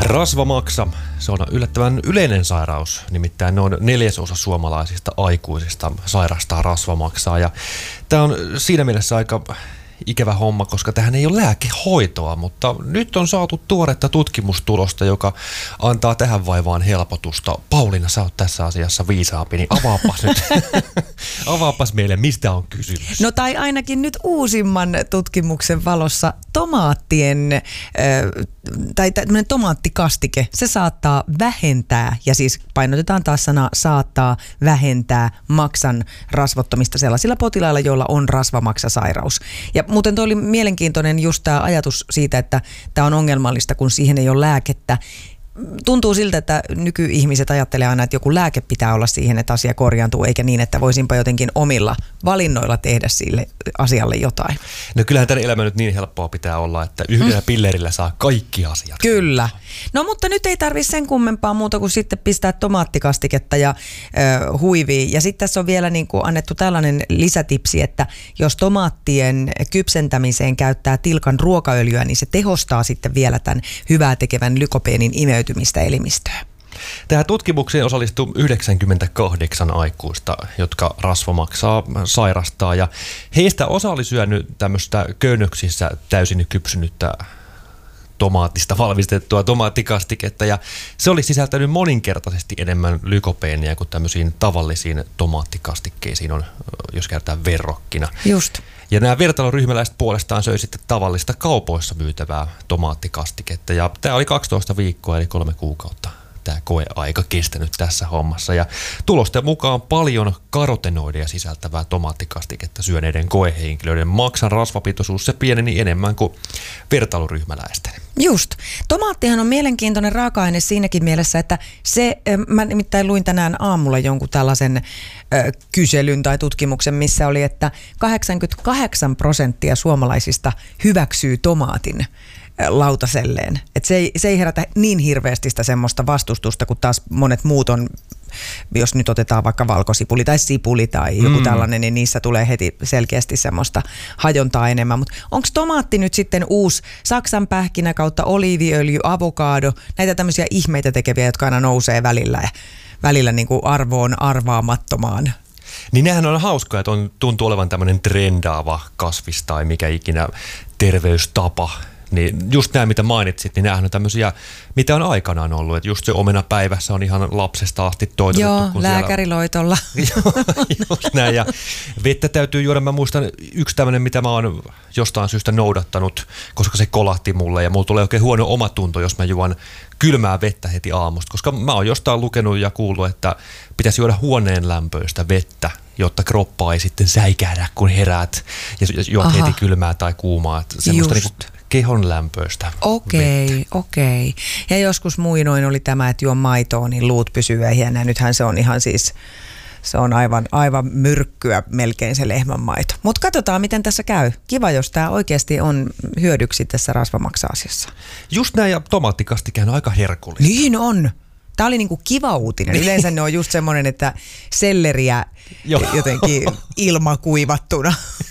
Rasvamaksa, se on yllättävän yleinen sairaus, nimittäin noin 1/4 suomalaisista aikuisista sairastaa rasvamaksaa ja tämä on siinä mielessä aika ikävä homma, koska tähän ei ole lääkehoitoa, mutta nyt on saatu tuoretta tutkimustulosta, joka antaa tähän vaivaan helpotusta. Pauliina, sä oot tässä asiassa viisaampi, niin avaapas nyt. Avaapas meille, mistä on kysymys. No tai ainakin nyt uusimman tutkimuksen valossa tomaattien, tai tämmöinen tomaattikastike, se saattaa vähentää, ja siis painotetaan taas sanaa saattaa vähentää maksan rasvottamista sellaisilla potilailla, joilla on rasvamaksasairaus. Ja muuten toi oli mielenkiintoinen just tämä ajatus siitä, että tämä on ongelmallista, kun siihen ei ole lääkettä. Tuntuu siltä, että nykyihmiset ajattelee aina, että joku lääke pitää olla siihen, että asia korjaantuu, eikä niin, että voisinpa jotenkin omilla valinnoilla tehdä sille asialle jotain. No kyllähän tämän elämä nyt niin helppoa pitää olla, että yhdellä pillerillä saa kaikki asiat. Kyllä. No mutta nyt ei tarvitse sen kummempaa muuta kuin sitten pistää tomaattikastiketta ja huiviin. Ja sitten tässä on vielä niin kuin annettu tällainen lisätipsi, että jos tomaattien kypsentämiseen käyttää tilkan ruokaöljyä, niin se tehostaa sitten vielä tämän hyvää tekevän lykopeenin imeytymistä elimistöön. Tähän tutkimukseen osallistui 98 aikuista, jotka rasvamaksaa sairastaa, ja heistä osa oli syönyt tämmöistä köynnöksissä täysin kypsynyttä tomaattista valmistettua tomaattikastiketta, ja se oli sisältänyt moninkertaisesti enemmän lykopeenia kuin tämmöisiin tavallisiin tomaattikastikkeisiin on, jos käytetään verrokkina. Just. Ja nämä vertailuryhmäläiset puolestaan söi sitten tavallista kaupoissa myytävää tomaattikastiketta, ja tämä oli 12 viikkoa eli 3 kuukautta. Tämä koeaika kestänyt tässä hommassa, ja tulosten mukaan paljon karotenoideja sisältävää tomaattikastiketta syöneiden koehenkilöiden maksan rasvapitoisuus se pieneni enemmän kuin vertailuryhmäläisten. Just. Tomaattihan on mielenkiintoinen raaka-aine siinäkin mielessä, että mä nimittäin luin tänään aamulla jonkun tällaisen kyselyn tai tutkimuksen, missä oli, että 88% suomalaisista hyväksyy tomaatin lautaselleen. Et se ei herätä niin hirveästi sitä semmoista vastustusta, kun taas monet muut on, jos nyt otetaan vaikka valkosipuli tai sipuli tai joku tällainen, niin niissä tulee heti selkeästi semmoista hajontaa enemmän. Mutta onko tomaatti nyt sitten uusi Saksan pähkinä kautta oliiviöljy, avokaado, näitä tämmöisiä ihmeitä tekeviä, jotka aina nousee välillä niin kuin arvoon arvaamattomaan? Niin nehän on hauskaa, että tuntuu olevan tämmöinen trendaava kasvis tai mikä ikinä terveystapa. Niin just nämä, mitä mainitsit, niin nämähän on tämmöisiä, mitä on aikanaan ollut. Että just se omenapäivässä on ihan lapsesta asti toitotettu. Joo, lääkäriloitolla. Just näin. Ja vettä täytyy juoda. Mä muistan yksi tämmöinen, mitä mä oon jostain syystä noudattanut, koska se kolahti mulle. Ja mulla tulee oikein huono omatunto, jos mä juon kylmää vettä heti aamusta. Koska mä oon jostain lukenut ja kuullut, että pitäisi juoda huoneen lämpöistä vettä, jotta kroppa ei sitten säikähdä, kun heräät ja juot heti kylmää tai kuumaa. Semmoista niinku kehon lämpöistä. Okei. Ja joskus muinoin oli tämä, että juo maitoa, niin luut pysyy ehjänä. Nythän se on ihan siis, se on aivan myrkkyä melkein se lehmänmaito. Mutta katsotaan, miten tässä käy. Kiva, jos tämä oikeasti on hyödyksi tässä rasvamaksa-asiassa. Just näin, ja tomaattikastikehän on aika herkullista. Niin on. Tämä oli niinku kiva uutinen. Yleensä ne on just semmoinen, että selleriä jotenkin ilmakuivattuna.